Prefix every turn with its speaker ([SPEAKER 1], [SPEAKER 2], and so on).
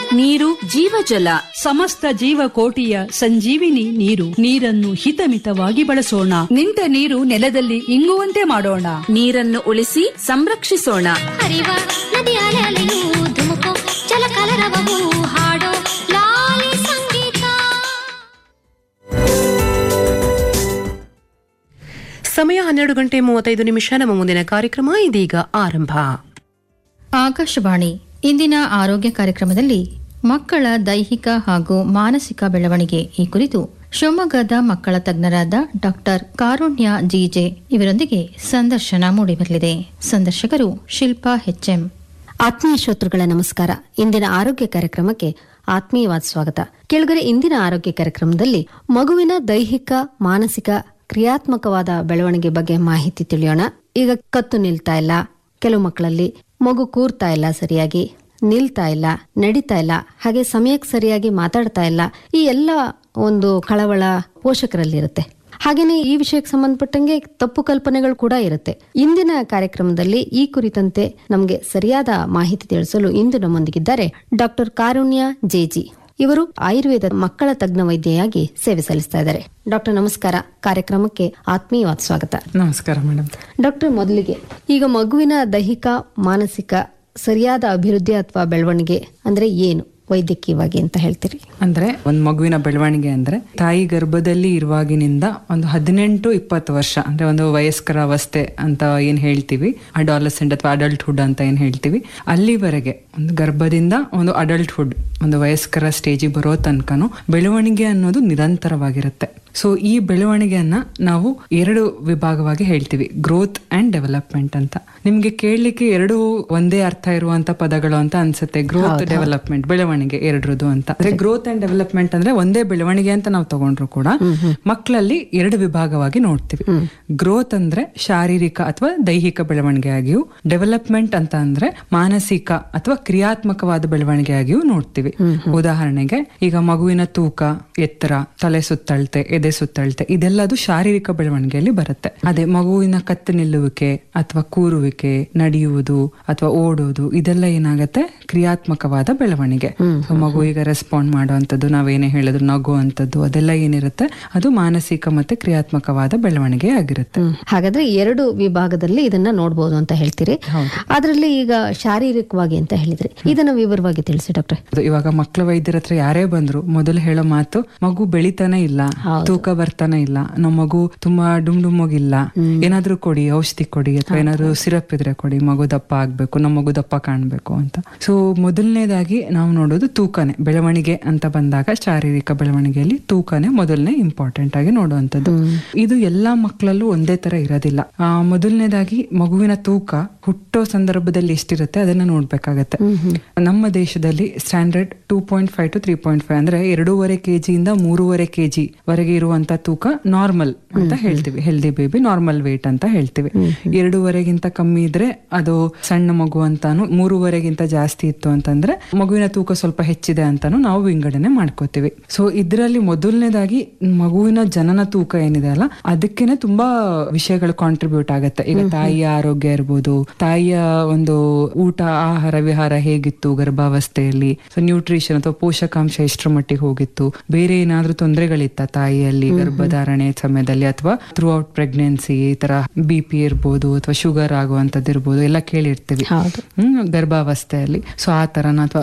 [SPEAKER 1] ನೀರು ಜೀವಜಲ.
[SPEAKER 2] ಸಮಸ್ತ ಜೀವಕೋಟಿಯ ಸಂಜೀವಿನಿ ನೀರು. ನೀರನ್ನು ಹಿತಮಿತವಾಗಿ ಬಳಸೋಣ. ನಿಂತ ನೀರು ನೆಲದಲ್ಲಿ ಇಂಗುವಂತೆ ಮಾಡೋಣ.
[SPEAKER 1] ನೀರನ್ನು ಉಳಿಸಿ ಸಂರಕ್ಷಿಸೋಣ.
[SPEAKER 3] ಹರಿವ ನದಿಯ ಅಲೆಯಲೆಯೂ ಧುಮುಕು ಜಲಕಲರವವು ಹಾಡೋ ಲಾಲಿ ಸಂಗೀತ.
[SPEAKER 4] ಸಮಯ 12:35. ನಮ್ಮ ಮುಂದಿನ ಕಾರ್ಯಕ್ರಮ ಇದೀಗ ಆರಂಭ.
[SPEAKER 5] ಆಕಾಶವಾಣಿ ಇಂದಿನ ಆರೋಗ್ಯ ಕಾರ್ಯಕ್ರಮದಲ್ಲಿ ಮಕ್ಕಳ ದೈಹಿಕ ಹಾಗೂ ಮಾನಸಿಕ ಬೆಳವಣಿಗೆ ಈ ಕುರಿತು ಶಿವಮೊಗ್ಗದ ಮಕ್ಕಳ ತಜ್ಞರಾದ ಡಾಕ್ಟರ್ ಕಾರುಣ್ಯ ಜಿಜೆ ಇವರೊಂದಿಗೆ ಸಂದರ್ಶನ ಮೂಡಿಬರಲಿದೆ. ಸಂದರ್ಶಕರು ಶಿಲ್ಪಾ HM.
[SPEAKER 6] ಆತ್ಮೀಯ ಶ್ರೋತೃಗಳ ನಮಸ್ಕಾರ. ಇಂದಿನ ಆರೋಗ್ಯ ಕಾರ್ಯಕ್ರಮಕ್ಕೆ ಆತ್ಮೀಯವಾದ ಸ್ವಾಗತ. ಕೆಳಗರೆ ಇಂದಿನ ಆರೋಗ್ಯ ಕಾರ್ಯಕ್ರಮದಲ್ಲಿ ಮಗುವಿನ ದೈಹಿಕ ಮಾನಸಿಕ ಕ್ರಿಯಾತ್ಮಕವಾದ ಬೆಳವಣಿಗೆ ಬಗ್ಗೆ ಮಾಹಿತಿ ತಿಳಿಯೋಣ. ಈಗ ಕತ್ತು ನಿಲ್ತಾ ಇಲ್ಲ, ಕೆಲವು ಮಕ್ಕಳಲ್ಲಿ ಮಗು ಕೂರ್ತಾ ಇಲ್ಲ, ಸರಿಯಾಗಿ ನಿಲ್ತಾ ಇಲ್ಲ, ನಡೀತಾ ಇಲ್ಲ, ಹಾಗೆ ಸಮಯಕ್ಕೆ ಸರಿಯಾಗಿ ಮಾತಾಡ್ತಾ ಇಲ್ಲ. ಈ ಎಲ್ಲ ಒಂದು ಕಳವಳ ಪೋಷಕರಲ್ಲಿರುತ್ತೆ. ಹಾಗೇನೆ ಈ ವಿಷಯಕ್ಕೆ ಸಂಬಂಧಪಟ್ಟಂಗೆ ತಪ್ಪು ಕಲ್ಪನೆಗಳು ಕೂಡ ಇರುತ್ತೆ. ಇಂದಿನ ಕಾರ್ಯಕ್ರಮದಲ್ಲಿ ಈ ಕುರಿತಂತೆ ನಮಗೆ ಸರಿಯಾದ ಮಾಹಿತಿ ತಿಳಿಸಲು ಇಂದು ನಮ್ಮೊಂದಿಗಿದ್ದಾರೆ ಡಾಕ್ಟರ್ ಕಾರುಣ್ಯ ಜೆಜಿ. ಇವರು ಆಯುರ್ವೇದ ಮಕ್ಕಳ ತಜ್ಞ ವೈದ್ಯೆಯಾಗಿ ಸೇವೆ ಸಲ್ಲಿಸ್ತಾ ಇದ್ದಾರೆ. ಡಾಕ್ಟರ್ ನಮಸ್ಕಾರ, ಕಾರ್ಯಕ್ರಮಕ್ಕೆ ಆತ್ಮೀಯವಾದ ಸ್ವಾಗತ.
[SPEAKER 7] ನಮಸ್ಕಾರ ಮೇಡಮ್.
[SPEAKER 6] ಡಾಕ್ಟರ್, ಮೊದಲಿಗೆ ಈಗ ಮಗುವಿನ ದೈಹಿಕ ಮಾನಸಿಕ ಸರಿಯಾದ ಅಭಿವೃದ್ಧಿ ಅಥವಾ ಬೆಳವಣಿಗೆ ಅಂದ್ರೆ ಏನು ವೈದ್ಯಕೀಯವಾಗಿ ಅಂತ ಹೇಳ್ತೀರಿ?
[SPEAKER 7] ಅಂದ್ರೆ ಒಂದು ಮಗುವಿನ ಬೆಳವಣಿಗೆ ಅಂದ್ರೆ ತಾಯಿ ಗರ್ಭದಲ್ಲಿ ಇರುವಾಗಿನಿಂದ ಒಂದು 18-20 ವರ್ಷ ಅಂದ್ರೆ ಒಂದು ವಯಸ್ಕರ ಅವಸ್ಥೆ ಅಂತ ಏನ್ ಹೇಳ್ತೀವಿ, ಅಡಾಲಸೆಂಟ್ ಅಥವಾ ಅಡಲ್ಟ್ಹುಡ್ ಅಂತ ಏನ್ ಹೇಳ್ತೀವಿ, ಅಲ್ಲಿವರೆಗೆ ಒಂದು ಗರ್ಭದಿಂದ ಒಂದು ಅಡಲ್ಟ್ಹುಡ್ ಒಂದು ವಯಸ್ಕರ ಸ್ಟೇಜಿಗೆ ಬರೋ ತನಕನೂ ಬೆಳವಣಿಗೆ ಅನ್ನೋದು ನಿರಂತರವಾಗಿರುತ್ತೆ. ಸೊ ಈ ಬೆಳವಣಿಗೆಯನ್ನ ನಾವು 2 ವಿಭಾಗವಾಗಿ ಹೇಳ್ತೀವಿ, ಗ್ರೋತ್ ಅಂಡ್ ಡೆವಲಪ್ಮೆಂಟ್ ಅಂತ. ನಿಮ್ಗೆ ಕೇಳಲಿಕ್ಕೆ 2 ಒಂದೇ ಅರ್ಥ ಇರುವಂತ ಪದಗಳು ಅಂತ ಅನ್ಸುತ್ತೆ. ಗ್ರೋತ್, ಡೆವಲಪ್ಮೆಂಟ್, ಬೆಳವಣಿಗೆ ಎರಡರದು ಅಂತ. ಅಂದ್ರೆ ಗ್ರೋತ್ ಅಂಡ್ ಡೆವಲಪ್ಮೆಂಟ್ ಅಂದ್ರೆ ಒಂದೇ ಬೆಳವಣಿಗೆ ಅಂತ ನಾವು ತಗೊಂಡ್ರು ಕೂಡ ಮಕ್ಕಳಲ್ಲಿ 2 ವಿಭಾಗವಾಗಿ ನೋಡ್ತೀವಿ. ಗ್ರೋತ್ ಅಂದ್ರೆ ಶಾರೀರಿಕ ಅಥವಾ ದೈಹಿಕ ಬೆಳವಣಿಗೆಯಾಗಿಯೂ, ಡೆವಲಪ್ಮೆಂಟ್ ಅಂತ ಅಂದ್ರೆ ಮಾನಸಿಕ ಅಥವಾ ಕ್ರಿಯಾತ್ಮಕವಾದ ಬೆಳವಣಿಗೆಯಾಗಿಯೂ ನೋಡ್ತೀವಿ. ಉದಾಹರಣೆಗೆ ಈಗ ಮಗುವಿನ ತೂಕ, ಎತ್ತರ, ತಲೆ ಸುತ್ತಳತೆ, ಎದೆ ಸುತ್ತಳತೆ, ಇದೆಲ್ಲದು ಶಾರೀರಿಕ ಬೆಳವಣಿಗೆಯಲ್ಲಿ ಬರುತ್ತೆ. ಅದೇ ಮಗುವಿನ ಕತ್ತು ನಿಲ್ಲುವಿಕೆ ಅಥವಾ ಕೂರುವಿಕೆ, ನಡೆಯುವುದು ಅಥವಾ ಓಡೋದು, ಇದೆಲ್ಲ ಏನಾಗತ್ತೆ ಕ್ರಿಯಾತ್ಮಕವಾದ ಬೆಳವಣಿಗೆ. ಮಗು ಈಗ ರೆಸ್ಪಾಂಡ್ ಮಾಡುವಂಥದ್ದು, ನಾವೇನೇ ಹೇಳಿದ್ರು ನಗುವಂಥದ್ದು, ಅದೆಲ್ಲ ಏನಿರುತ್ತೆ ಅದು ಮಾನಸಿಕ ಮತ್ತೆ ಕ್ರಿಯಾತ್ಮಕವಾದ ಬೆಳವಣಿಗೆ ಆಗಿರುತ್ತೆ.
[SPEAKER 6] ಹಾಗಾದ್ರೆ 2 ವಿಭಾಗದಲ್ಲಿ ಇದನ್ನ ನೋಡಬಹುದು ಅಂತ ಹೇಳ್ತೀರಿ. ಅದರಲ್ಲಿ ಈಗ ಶಾರೀರಿಕವಾಗಿ ಅಂತ ಹೇಳಿದ್ರಿ, ಇದನ್ನ ವಿವರವಾಗಿ ತಿಳಿಸಿ ಡಾಕ್ಟರ್.
[SPEAKER 7] ಇವಾಗ ಮಕ್ಕಳ ವೈದ್ಯರ ಹತ್ರ ಯಾರೇ ಬಂದ್ರು ಮೊದಲು ಹೇಳೋ ಮಾತು, ಮಗು ಬೆಳಿತಾನೆ ಇಲ್ಲ, ತೂಕ ಬರ್ತಾನೆ ಇಲ್ಲ, ನಮ್ಮ ಮಗು ತುಂಬಾ ಡುಮ್ಡುಮ್ಮಗಿಲ್ಲ, ಏನಾದ್ರೂ ಕೊಡಿ, ಔಷಧಿ ಕೊಡಿ, ಅಥವಾ ಏನಾದ್ರು ಸಿರಪ್ ಇದ್ರೆ ಕೊಡಿ, ಮಗು ದಪ್ಪ ಆಗ್ಬೇಕು, ನಮ್ಮ ಮಗು ದಪ್ಪ ಕಾಣ್ಬೇಕು ಅಂತ. ಸೊ ಮೊದಲನೇದಾಗಿ ನಾವು ನೋಡೋದು ತೂಕನೇ. ಬೆಳವಣಿಗೆ ಅಂತ ಬಂದಾಗ ಶಾರೀರಿಕ ಬೆಳವಣಿಗೆಯಲ್ಲಿ ತೂಕನೇ ಮೊದಲನೇ ಇಂಪಾರ್ಟೆಂಟ್ ಆಗಿ ನೋಡುವಂಥದ್ದು. ಇದು ಎಲ್ಲಾ ಮಕ್ಕಳಲ್ಲೂ ಒಂದೇ ತರ ಇರೋದಿಲ್ಲ. ಮೊದಲನೇದಾಗಿ ಮಗುವಿನ ತೂಕ ಹುಟ್ಟೋ ಸಂದರ್ಭದಲ್ಲಿ ಎಷ್ಟಿರುತ್ತೆ ಅದನ್ನ ನೋಡ್ಬೇಕಾಗತ್ತೆ. ನಮ್ಮ ದೇಶದಲ್ಲಿ ಸ್ಟ್ಯಾಂಡರ್ಡ್ 2.5 to 3.5 ಅಂದ್ರೆ 2.5 kg-ಯಿಂದ 3.5 kg ವರೆಗೆ ಇರುವಂತ ತೂಕ ನಾರ್ಮಲ್ ಅಂತ ಹೇಳ್ತೀವಿ. ಹೆಲ್ದಿ ಬೇಬಿ ನಾರ್ಮಲ್ ವೇಟ್ ಅಂತ ಹೇಳ್ತೀವಿ. 2.5ಗಿಂತ ಕಮ್ಮಿ ಇದ್ರೆ ಅದು ಸಣ್ಣ ಮಗು ಅಂತಾನು, 3.5ಗಿಂತ ಜಾಸ್ತಿ ಇತ್ತು ಅಂತಂದ್ರೆ ಮಗುವಿನ ತೂಕ ಸ್ವಲ್ಪ ಹೆಚ್ಚಿದೆ ಅಂತಾನು ನಾವು ವಿಂಗಡಣೆ ಮಾಡ್ಕೋತೀವಿ. ಸೊ ಇದರಲ್ಲಿ ಮೊದಲನೇದಾಗಿ ಮಗುವಿನ ಜನನ ತೂಕ ಏನಿದೆ ಅಲ್ಲ, ಅದಕ್ಕೇನೆ ತುಂಬಾ ವಿಷಯಗಳು ಕಾಂಟ್ರಿಬ್ಯೂಟ್ ಆಗತ್ತೆ. ಈಗ ತಾಯಿಯ ಆರೋಗ್ಯ ಇರ್ಬೋದು, ತಾಯಿಯ ಒಂದು ಊಟ, ಆಹಾರ ವಿಹಾರ ಹೇಗಿತ್ತು ಗರ್ಭಾವಸ್ಥೆಯಲ್ಲಿ, ಸೊ ನ್ಯೂಟ್ರಿಷನ್ ಅಥವಾ ಪೋಷಕಾಂಶ ಎಷ್ಟರ ಮಟ್ಟಿಗೆ ಹೋಗಿತ್ತು, ಬೇರೆ ಏನಾದ್ರೂ ತೊಂದರೆಗಳಿತ್ತ ತಾಯಿಯಲ್ಲಿ ಗರ್ಭಧಾರಣೆ ಸಮಯದಲ್ಲಿ ಅಥವಾ ಥ್ರೂ ಔಟ್ ಪ್ರೆಗ್ನೆನ್ಸಿ, ಈ ತರ BP ಇರ್ಬೋದು ಅಥವಾ ಶುಗರ್ ಆಗುವಂತದ್ದು ಇರ್ಬೋದು, ಎಲ್ಲ ಕೇಳಿರ್ತೀವಿ ಗರ್ಭಾವಸ್ಥೆಯಲ್ಲಿ. ಸೊ ಆ ತರನ ಅಥವಾ